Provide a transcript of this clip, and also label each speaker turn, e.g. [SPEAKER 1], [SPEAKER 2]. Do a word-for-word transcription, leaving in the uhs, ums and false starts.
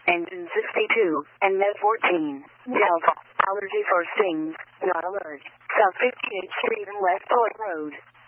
[SPEAKER 1] Engine sixty-two, and Med fourteen. Delta, allergy for stings, not alert. South fifty-eighth Street and West Point Road.